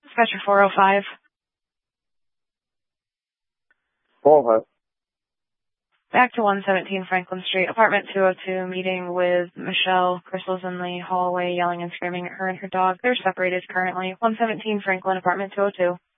Dispatcher 405. 405. Back to 117 Franklin Street, apartment 202, meeting with Michelle. Crystal's in the hallway yelling and screaming at her and her dog. They're separated currently. 117 Franklin, apartment 202.